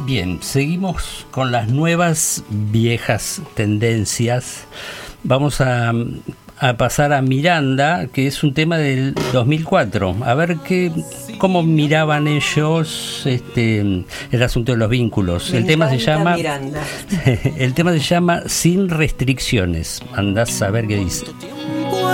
Bien, seguimos con las nuevas viejas tendencias. Vamos a pasar a Miranda, que es un tema del 2004. A ver cómo miraban ellos el asunto de los vínculos. El tema se llama Miranda. el tema se llama Sin restricciones. Andás a ver qué dice.